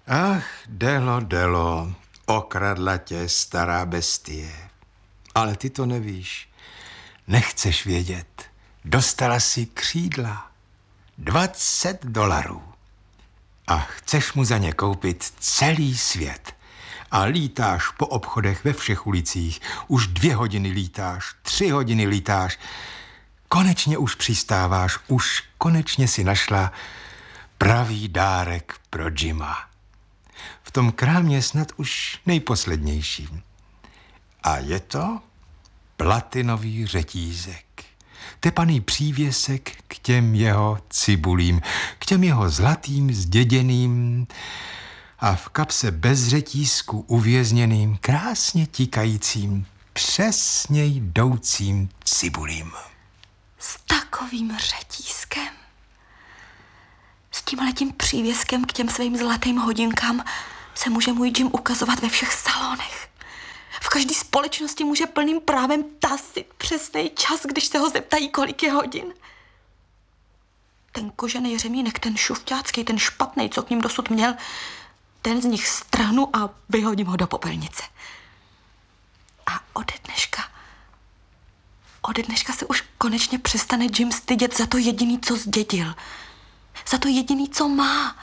Ach, Delo, okradla tě stará bestie. Ale ty to nevíš. Nechceš vědět. Dostala si křídla. $20. A chceš mu za ně koupit celý svět. A lítáš po obchodech ve všech ulicích. Už 2 hodiny lítáš, 3 hodiny lítáš. Konečně už přistáváš, už konečně si našla pravý dárek pro Jima. V tom krámě snad už nejposlednější. A je to platinový řetízek. Tepaný přívěsek k těm jeho cibulím, k těm jeho zlatým zděděným a v kapse bez řetízku uvězněným, krásně tikajícím, přesně jdoucím cibulím. S takovým řetízkem, s tímhletím přívěskem k těm svým zlatým hodinkám se může můj Jim ukazovat ve všech salonech. V každé společnosti může plným právem tasit přesný čas, když se ho zeptají, kolik je hodin. Ten kožený řemínek, ten šufťácký, ten špatný, co k ním dosud měl, ten z nich strhnu a vyhodím ho do popelnice. A ode dneška se už konečně přestane Jim stydět za to jediný, co zdědil. Za to jediný, co má.